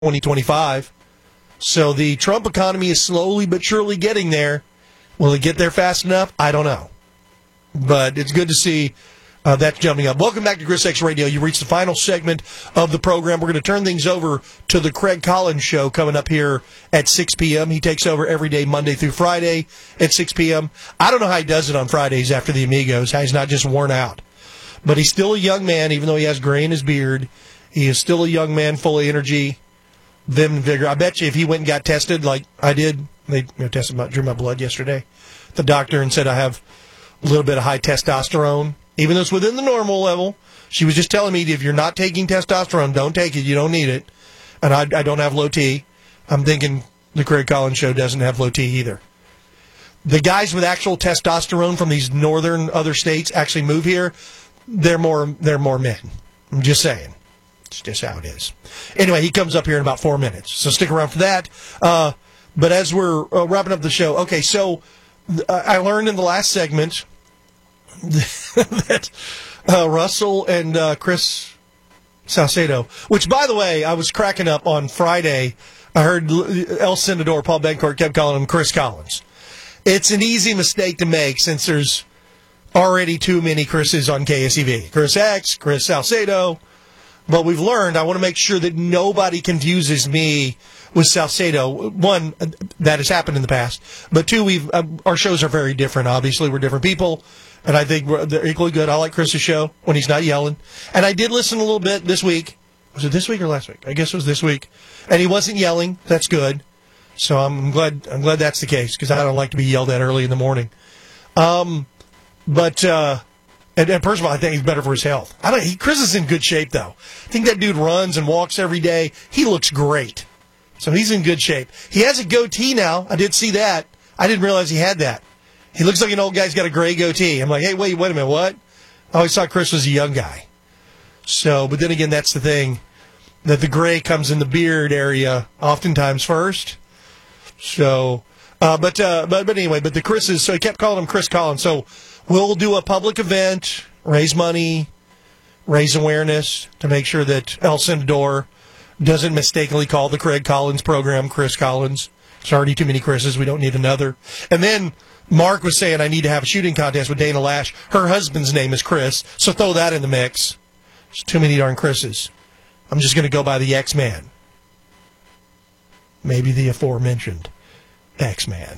2025. So the Trump economy is slowly but surely getting there. Will it get there fast enough? I don't know. But it's good to see that's jumping up. Welcome back to Chris X Radio. You reached the final segment of the program. We're going to turn things over to the Craig Collins Show coming up here at 6 p.m. He takes over every day, Monday through Friday at 6 p.m. I don't know how he does it on Fridays after the Amigos, how he's not just worn out. But he's still a young man, even though he has gray in his beard. He is still a young man full of energy, vim and vigor. I bet you if he went and got tested like I did, they drew my blood yesterday, the doctor, and said I have a little bit of high testosterone. Even though it's within the normal level, she was just telling me, if you're not taking testosterone, don't take it. You don't need it. And I don't have low T. I'm thinking the Craig Collins Show doesn't have low T either. The guys with actual testosterone from these northern other states actually move here. They're more men. I'm just saying. It's just how it is. Anyway, he comes up here in about 4 minutes. So stick around for that. But as we're wrapping up the show, okay, so I learned in the last segment that Russell and Chris Salcedo, which, by the way, I was cracking up on Friday. I heard El Senador, Paul Bencourt, kept calling him Chris Collins. It's an easy mistake to make since there's already too many Chris's on KSEV. Chris X, Chris Salcedo. But we've learned, I want to make sure that nobody confuses me with Salcedo. One, that has happened in the past. But two, our shows are very different. Obviously, we're different people. And I think they're equally good. I like Chris's show when he's not yelling. And I did listen a little bit this week. Was it this week or last week? I guess it was this week. And he wasn't yelling. That's good. So I'm glad that's the case, because I don't like to be yelled at early in the morning. And first of all, I think he's better for his health. Chris is in good shape, though. I think that dude runs and walks every day. He looks great. So he's in good shape. He has a goatee now. I did see that. I didn't realize he had that. He looks like an old guy who's got a gray goatee. I'm like, hey, wait a minute, what? I always thought Chris was a young guy. So, but then again, that's the thing, that the gray comes in the beard area oftentimes first. So, but anyway, but the Chris's, so he kept calling him Chris Collins. So we'll do a public event, raise money, raise awareness to make sure that El Senador doesn't mistakenly call the Craig Collins program Chris Collins. There's already too many Chris's. We don't need another. And then Mark was saying I need to have a shooting contest with Dana Lash. Her husband's name is Chris, so throw that in the mix. There's too many darn Chris's. I'm just going to go by the X-Man. Maybe the aforementioned X-Man.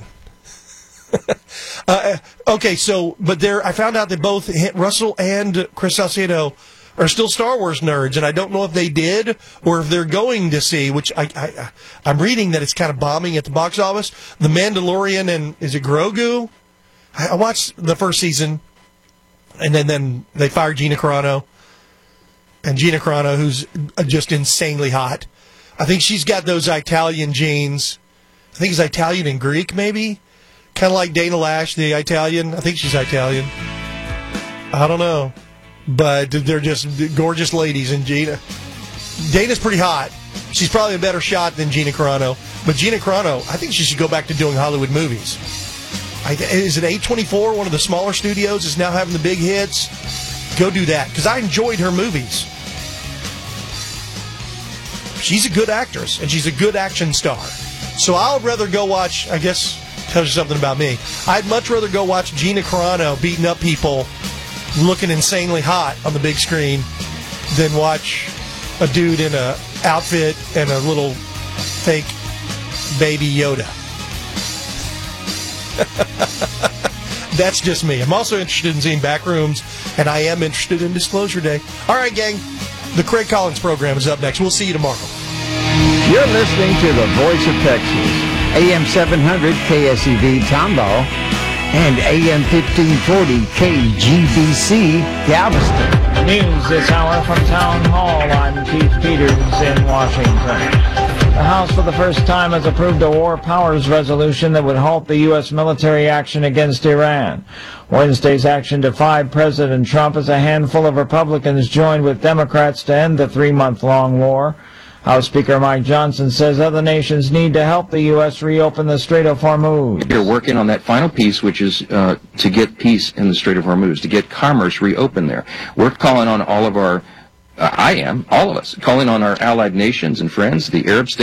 Okay, so, but I found out that both Russell and Chris Salcedo are still Star Wars nerds, and I don't know if they did or if they're going to see, which I'm reading that it's kind of bombing at the box office. The Mandalorian and, is it Grogu? I watched the first season, and then they fired Gina Carano. And Gina Carano, who's just insanely hot. I think she's got those Italian genes. I think it's Italian and Greek, maybe? Kind of like Dana Lash, the Italian. I think she's Italian. I don't know. But they're just gorgeous ladies. And Dana's pretty hot. She's probably a better shot than Gina Carano. But Gina Carano, I think she should go back to doing Hollywood movies. Is it A24, one of the smaller studios, is now having the big hits? Go do that, because I enjoyed her movies. She's a good actress, and she's a good action star. So I'll rather go watch, I guess, tells you something about me. I'd much rather go watch Gina Carano beating up people looking insanely hot on the big screen than watch a dude in a outfit and a little fake baby Yoda. That's just me. I'm also interested in seeing Backrooms, and I am interested in Disclosure Day. All right, gang. The Craig Collins program is up next. We'll see you tomorrow. You're listening to the Voice of Texas, AM 700 KSEV Tomball, and AM 1540 KGBC Galveston. News this hour from Town Hall. I'm Keith Peters in Washington. The House for the first time has approved a war powers resolution that would halt the U.S. military action against Iran. Wednesday's action defied President Trump as a handful of Republicans joined with Democrats to end the 3-month-long war. House Speaker Mike Johnson says other nations need to help the U.S. reopen the Strait of Hormuz. They're working on that final piece, which is to get peace in the Strait of Hormuz, to get commerce reopened there. We're calling on all of our I am, all of us, calling on our allied nations and friends, the Arab states,